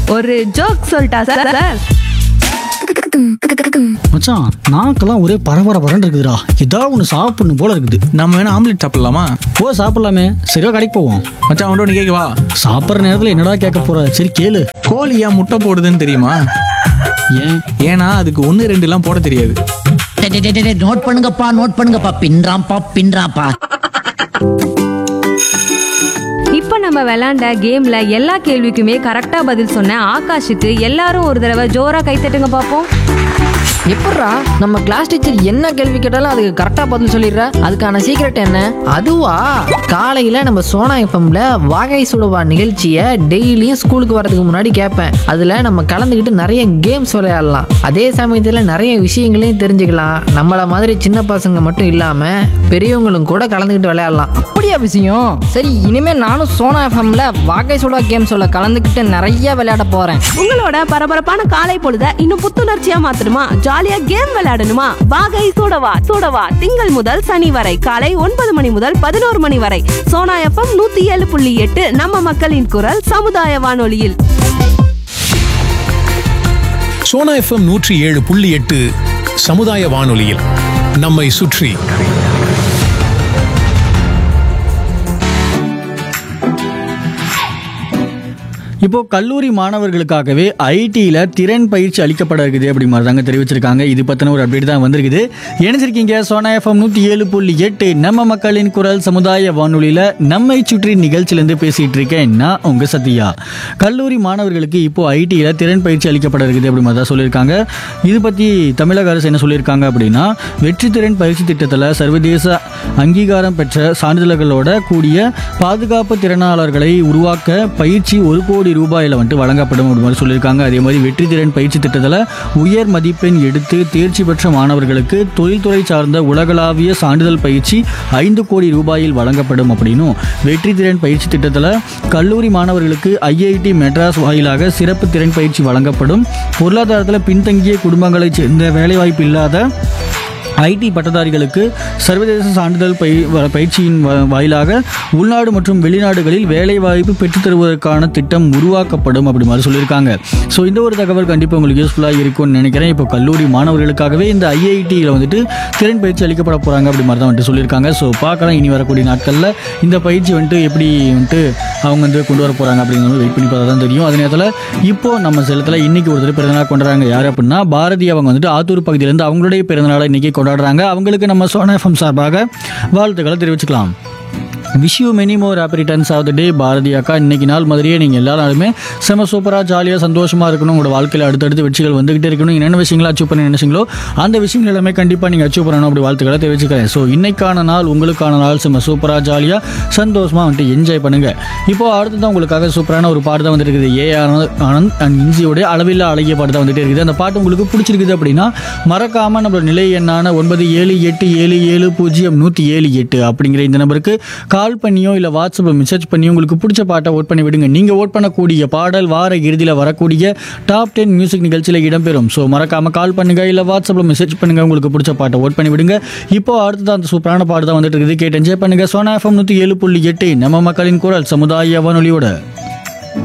ஒரு ஜோக் சொல்லிட்டா சார்? மச்சான் நாக்கெல்லாம் ஒரே பரபரன்னு இருக்குதுடா. ஏதாவது ஒன்று சாப்பிடணும் போல இருக்குது. நம்ம வேணா ஆம்லெட் சாப்பிடலாமா? சாப்பிடலாமே. சரியா கடைக்கு போவோம். மச்சான் அவன்கிட்ட ஒன்று கேட்கவா? சாப்பிட்ற நேரத்தில் என்னடா கேட்க போற? சரி கேளு. கோழி ஏன் முட்டை போடுதுன்னு தெரியுமா? ஏன்னா அதுக்கு 1 2 போட தெரியாது. நோட் பண்ணுங்கப்பா பின்றாப்பா. இப்ப நம்ம விளையாண்ட கேம்ல எல்லா கேள்விக்குமே கரெக்டா பதில் சொன்ன ஆகாஷுக்கு எல்லாரும் ஒரு தடவை ஜோரா கை தட்டுங்க பாப்போம். எப்பட்றா நம்ம கிளாஸ் டீச்சர் என்ன கேள்வி கேட்டாலும் அதுக்கு கரெக்டா பதில் சொல்லிடுற? அதுக்கான சீக்ரெட் என்ன? அதுவா, காலையில நம்ம சோனா எஃப்எம்ல வாகை சுடுவா நிகழ்ச்சியை டெய்லியும் ஸ்கூலுக்கு வரதுக்கு முன்னாடி கேட்பேன். அதுல நம்ம கலந்துக்கிட்டு நிறைய கேம்ஸ் விளையாடலாம். அதே சமயத்துல நிறைய விஷயங்களையும் தெரிஞ்சுக்கலாம். நம்மள மாதிரி சின்ன பசங்க மட்டும் இல்லாம பெரியவங்களும் கூட கலந்துக்கிட்டு விளையாடலாம். அப்படியா விஷயம்? சரி, இனிமே நானும் சோனா எஃப்எம்ல வாகை சுடா கேம் சொல்ல கலந்துக்கிட்டு நிறைய விளையாட போறேன். உங்களோட பரபரப்பான காலை பொழுத இன்னும் புத்துணர்ச்சியா மாத்தணுமா? ஜாலியா கேம் விளையாடணுமா? வாகை சூடவா திங்கள் முதல் சனி வரை காலை 9 மணி முதல் 11 மணி வரை சோனா எஃப்எம் 107.8 நம்ம மக்களின் குரல் சமுதாய வானொலியில். சோனா எஃப்எம் 107.8 சமுதாய வானொலியில் நம்மை சுற்றி. இப்போ கல்லூரி மாணவர்களுக்காகவே ஐடியில் திறன் பயிற்சி அளிக்கப்பட இருக்குது அப்படி மாதிரி தாங்க தெரிவிச்சிருக்காங்க. இது பற்றின ஒரு அப்டேட் தான் வந்திருக்குது. இணைஞ்சிருக்கீங்க சோனா எஃப்எம் 107.8 நம்ம மக்களின் குரல் சமுதாய வானொலியில் நம்மை சுற்றி நிகழ்ச்சியிலேருந்து பேசிகிட்டு இருக்கேன் நான் உங்கள் சத்யா. கல்லூரி மாணவர்களுக்கு இப்போ ஐடியில் திறன் பயிற்சி அளிக்கப்பட இருக்குது அப்படி மாதிரி தான் சொல்லியிருக்காங்க. இது பற்றி தமிழக அரசு என்ன சொல்லியிருக்காங்க அப்படின்னா, வெற்றி திறன் பயிற்சி திட்டத்தில் சர்வதேச அங்கீகாரம் பெற்ற சான்றிதழ்களோட கூடிய பாதுகாப்பு திறனாளர்களை உருவாக்க பயிற்சி 1 கோடி ரூபாயில் வந்துட்டு வழங்கப்படும் அப்படி மாதிரி சொல்லியிருக்காங்க. அதே மாதிரி வெற்றி திறன் பயிற்சி திட்டத்தில் உயர் மதிப்பெண் எடுத்து தேர்ச்சி பெற்ற மாணவர்களுக்கு தொழில்துறை சார்ந்த உலகளாவிய சான்றிதழ் பயிற்சி 5 கோடி ரூபாயில் வழங்கப்படும் அப்படின்னும், வெற்றி திறன் பயிற்சி திட்டத்தில் கல்லூரி மாணவர்களுக்கு ஐஐடி மெட்ராஸ் வாயிலாக சிறப்பு திறன் பயிற்சி வழங்கப்படும். பொருளாதாரத்தில் பின்தங்கிய குடும்பங்களைச் சேர்ந்த வேலைவாய்ப்பு இல்லாத ஐடி பட்டதாரிகளுக்கு சர்வதேச சான்றிதழ் பயிற்சியின் வாயிலாக உள்நாடு மற்றும் வெளிநாடுகளில் வேலைவாய்ப்பு பெற்றுத்தருவதற்கான திட்டம் உருவாக்கப்படும் அப்படி மாதிரி சொல்லியிருக்காங்க. ஸோ இந்த ஒரு தகவல் கண்டிப்பாக உங்களுக்கு யூஸ்ஃபுல்லாக இருக்கும்னு நினைக்கிறேன். இப்போ கல்லூரி மாணவர்களுக்காகவே இந்த ஐஐடியில் வந்துட்டு திறன் பயிற்சி அளிக்கப்பட போகிறாங்க அப்படி மாதிரி தான் வந்துட்டு சொல்லியிருக்காங்க. ஸோ பார்க்கலாம் இனி வரக்கூடிய நாட்களில் இந்த பயிற்சி வந்துட்டு எப்படி வந்துட்டு அவங்க வந்து கொண்டு வர போகிறாங்க அப்படிங்கிறது வெயிட் பண்ணி பார்த்தா தான் தெரியும். அதே நேரத்தில் இப்போது நம்ம சேலத்தில் இன்றைக்கி ஒருத்தர் பிறந்தநாள் கொண்டாடுறாங்க. யார் அப்படின்னா பாரதி. அவங்க வந்துட்டு ஆத்தூர் பகுதியிலேருந்து அவங்களுடைய பிறந்தநாளை இன்றைக்கி கொண்டாடுறாங்க. அவங்களுக்கு நம்ம சோனா எஃப்எம் சார்பாக வாழ்த்துக்களை தெரிவிச்சுக்கலாம். Wish you many more happy returns of the டே பாரதி அக்கா. இன்றைக்கி நாள் மாதிரியே நீங்கள் எல்லாருமே செம சூப்பராக ஜாலியாக சந்தோஷமாக இருக்கணும். உங்களோட வாழ்க்கையில் அடுத்தடுத்து வெற்றிகள் வந்துகிட்டே இருக்கணும். என்னென்ன விஷயங்களை அச்சீவ் பண்ண நினைச்சிங்களோ அந்த விஷயங்கள் எல்லாமே கண்டிப்பாக நீங்கள் அச்சீவ் பண்ணணும் அப்படி வாழ்த்துக்களை தெரிவிச்சுக்கிறேன். ஸோ இன்னைக்கான நாள் உங்களுக்கான நாள் செம சூப்பராக ஜாலியாக சந்தோஷமாக வந்துட்டு என்ஜாய் பண்ணுங்கள். இப்போது அடுத்து தான் உங்களுக்காக சூப்பரான ஒரு பாட்டு தான் வந்துட்டு இருக்குது. ஆனந்த் அண்ட் இன்சியோடைய அளவில்லா அழகிய பாட்டு தான் வந்துட்டு இருக்குது. அந்த பாட்டு உங்களுக்கு பிடிச்சிருக்குது அப்படின்னா மறக்காமல் நம்மளோட நிலை எண்ணான 9787070178 அப்படிங்கிற இந்த நம்பருக்கு கால் பண்ணியோ இல்லை வாட்ஸ்அப்பில் மெசேஜ் பண்ணியோ உங்களுக்கு பிடிச்ச பாட்டை ஓட் பண்ணி விடுங்க. நீங்கள் ஓட் பண்ணக்கூடிய பாடல் வார இறுதியில் வரக்கூடிய டாப் 10 மியூசிக் நிகழ்ச்சியில் இடம்பெறும். ஸோ மறக்காமல் கால் பண்ணுங்கள் இல்லை வாட்ஸ்அப்பில் மெசேஜ் பண்ணுங்கள். உங்களுக்கு பிடிச்ச பாட்டை ஓட் பண்ணி விடுங்க. இப்போ அடுத்ததான் அந்த சூப்பரான பாட்டு தான் வந்துட்டு இருக்குது. கேட்டு என்ஜாய் பண்ணுங்கள். சோனா எஃப்எம் 107.8 நம்ம மக்களின் குரல் சமுதாய வானொலியோட.